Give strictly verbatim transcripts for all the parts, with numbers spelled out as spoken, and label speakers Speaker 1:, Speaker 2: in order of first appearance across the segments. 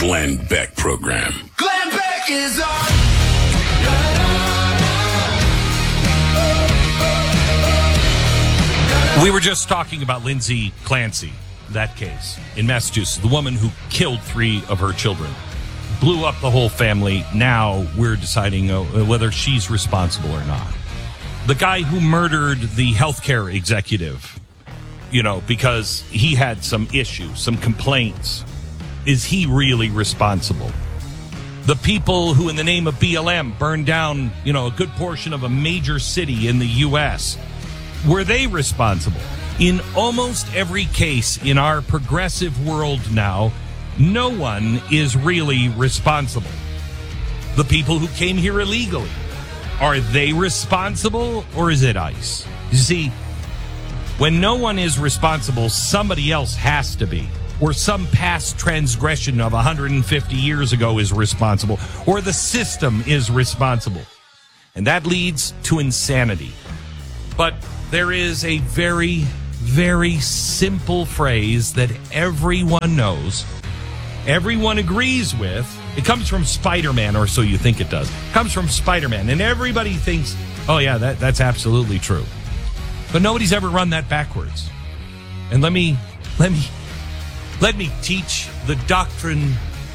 Speaker 1: Glenn Beck Program.
Speaker 2: Glenn Beck is on.
Speaker 3: We were just talking about Lindsay Clancy, that case in Massachusetts, the woman who killed three of her children, blew up the whole family. Now we're deciding uh, whether she's responsible or not. The guy who murdered the healthcare executive, you know, because he had some issues, some complaints, is he really responsible? The people who in the name of B L M burned down, you know, a good portion of a major city in the U S, were they responsible? In almost every case in our progressive world now, no one is really responsible. The people who came here illegally, are they responsible or is it ICE? You see, when no one is responsible, somebody else has to be. Or some past transgression of one hundred fifty years ago is responsible. Or the system is responsible. And that leads to insanity. But there is a very, very simple phrase that everyone knows, everyone agrees with. It comes from Spider-Man, or so you think it does. It comes from Spider-Man, and everybody thinks, oh yeah, that, that's absolutely true. But nobody's ever run that backwards. And let me, let me, let me teach the doctrine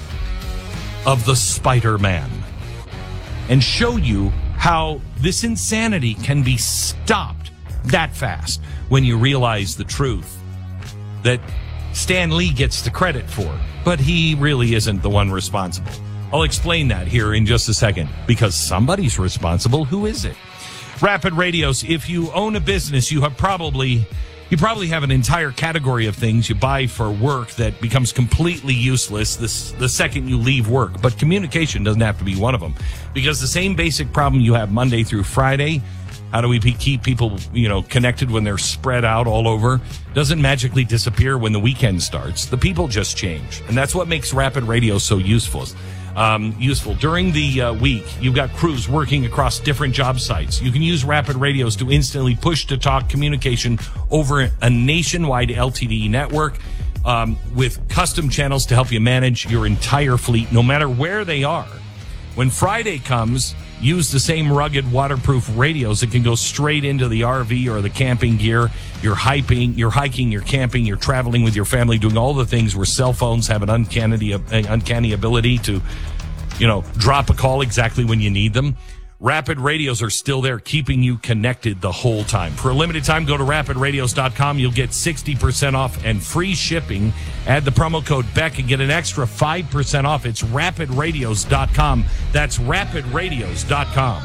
Speaker 3: of the Spider-Man and show you how this insanity can be stopped that fast when you realize the truth that Stan Lee gets the credit for, but he really isn't the one responsible. I'll explain that here in just a second, because somebody's responsible. Who is it? Rapid Radios. If you own a business, you have probably you probably have an entire category of things you buy for work that becomes completely useless this, the second you leave work. But communication doesn't have to be one of them, because the same basic problem you have Monday through Friday, how do we keep people, you know, connected when they're spread out all over, doesn't magically disappear when the weekend starts. The people just change. And that's what makes Rapid Radio so useful. Um, useful. During the uh, week, you've got crews working across different job sites. You can use Rapid Radios to instantly push-to-talk communication over a nationwide L T E network um, with custom channels to help you manage your entire fleet, no matter where they are. When Friday comes, use the same rugged, waterproof radios that can go straight into the R V or the camping gear. You're hiking, you're hiking, you're camping, you're traveling with your family, doing all the things where cell phones have an uncanny, uncanny ability to, you know, drop a call exactly when you need them. Rapid Radios are still there, keeping you connected the whole time. For a limited time, go to rapid radios dot com. You'll get sixty percent off and free shipping. Add the promo code Beck and get an extra five percent off. It's rapid radios dot com. That's rapid radios dot com.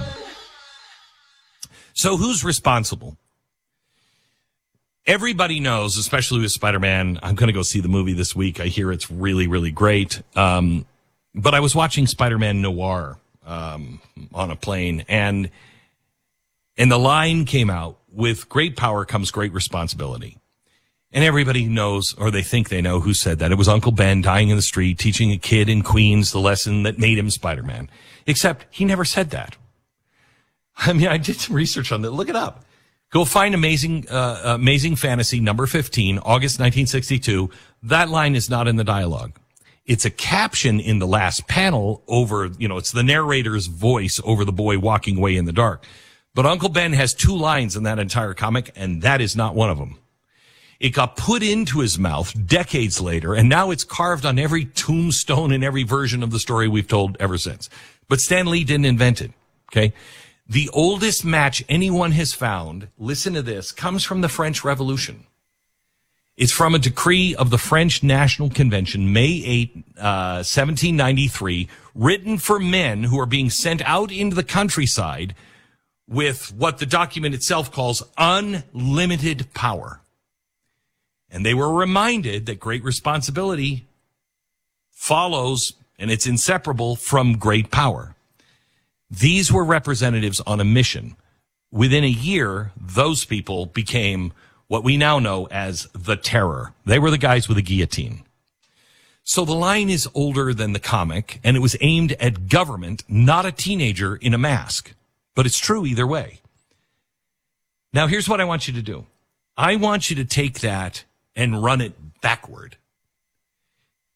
Speaker 3: So who's responsible? Everybody knows, especially with Spider-Man. I'm going to go see the movie this week. I hear it's really, really great. Um, but I was watching Spider-Man Noir Um, on a plane, and and the line came out, with great power comes great responsibility. And everybody knows, or they think they know, who said that. It was Uncle Ben dying in the street, teaching a kid in Queens the lesson that made him Spider-Man. Except he never said that. I mean, I did some research on that. Look it up. Go find Amazing uh, Amazing Fantasy number fifteen, August nineteen sixty-two. That line is not in the dialogue. It's a caption in the last panel over, you know, it's the narrator's voice over the boy walking away in the dark. But Uncle Ben has two lines in that entire comic, and that is not one of them. It got put into his mouth decades later, and now it's carved on every tombstone in every version of the story we've told ever since. But Stan Lee didn't invent it, okay? The oldest match anyone has found, listen to this, comes from the French Revolution. It's from a decree of the French National Convention, May eighth, uh, seventeen ninety-three, written for men who are being sent out into the countryside with what the document itself calls unlimited power. And they were reminded that great responsibility follows, and it's inseparable from great power. These were representatives on a mission. Within a year, those people became what we now know as the Terror. They were the guys with a guillotine. So the line is older than the comic, and it was aimed at government, not a teenager in a mask. But it's true either way. Now, here's what I want you to do. I want you to take that and run it backward.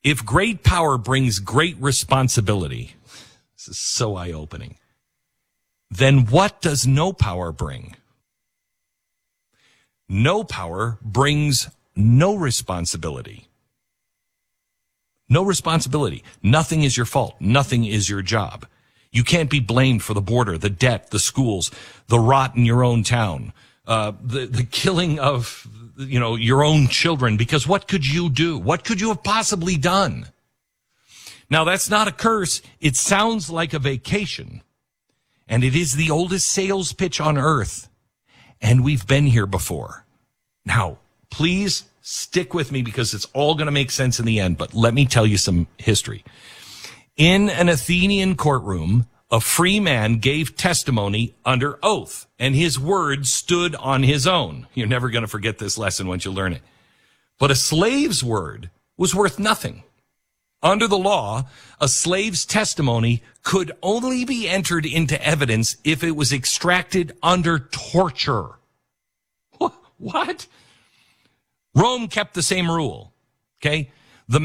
Speaker 3: If great power brings great responsibility, this is so eye-opening, then what does no power bring? No power brings no responsibility. No responsibility. Nothing is your fault. Nothing is your job. You can't be blamed for the border, the debt, the schools, the rot in your own town, uh, the, the killing of, you know, your own children, because what could you do? What could you have possibly done? Now, that's not a curse. It sounds like a vacation, and it is the oldest sales pitch on earth, and we've been here before. Now, please stick with me because it's all going to make sense in the end, but let me tell you some history. In an Athenian courtroom, a free man gave testimony under oath, and his word stood on his own. You're never going to forget this lesson once you learn it. But a slave's word was worth nothing. Under the law, a slave's testimony could only be entered into evidence if it was extracted under torture. What? Rome kept the same rule, okay?